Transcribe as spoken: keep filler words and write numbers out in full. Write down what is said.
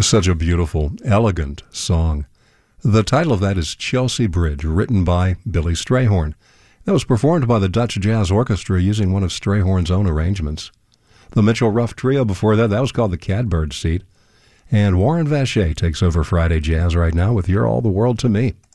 Such a beautiful, elegant song. The title of that is Chelsea Bridge, written by Billy Strayhorn. That was performed by the Dutch Jazz Orchestra using one of Strayhorn's own arrangements. The Mitchell Ruff Trio before that, that was called the Catbird Seat. And Warren Vacher takes over Friday Jazz right now with You're All the World to Me.